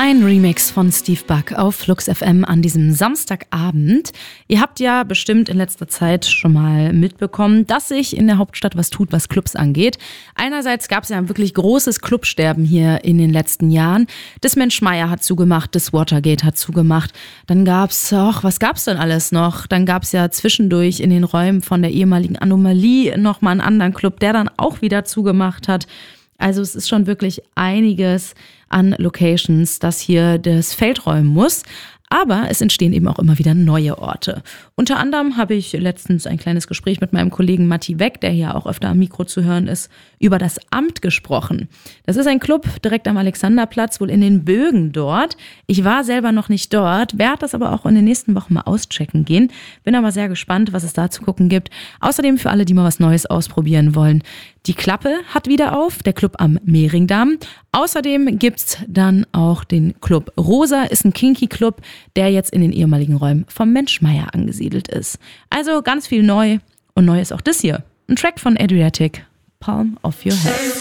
Ein Remix von Steve Buck auf Flux FM an diesem Samstagabend. Ihr habt ja bestimmt in letzter Zeit schon mal mitbekommen, dass sich in der Hauptstadt was tut, was Clubs angeht. Einerseits gab es ja ein wirklich großes Clubsterben hier in den letzten Jahren. Das Mensch-Meier hat zugemacht, das Watergate hat zugemacht. Dann gab's, was gab's denn alles noch? Dann gab's ja zwischendurch in den Räumen von der ehemaligen Anomalie nochmal einen anderen Club, der dann auch wieder zugemacht hat. Also es ist schon wirklich einiges an Locations, das hier das Feld räumen muss. Aber es entstehen eben auch immer wieder neue Orte. Unter anderem habe ich letztens ein kleines Gespräch mit meinem Kollegen Matti Weck, der hier auch öfter am Mikro zu hören ist, über das Amt gesprochen. Das ist ein Club direkt am Alexanderplatz, wohl in den Bögen dort. Ich war selber noch nicht dort, werde das aber auch in den nächsten Wochen mal auschecken gehen. Bin aber sehr gespannt, was es da zu gucken gibt. Außerdem für alle, die mal was Neues ausprobieren wollen. Die Klappe hat wieder auf, der Club am Mehringdamm. Außerdem gibt's dann auch den Club Rosa, ist ein Kinky-Club, der jetzt in den ehemaligen Räumen vom Mensch-Meier angesiedelt ist. Also ganz viel neu und neu ist auch das hier. Ein Track von Adriatic, Palm of Your Head.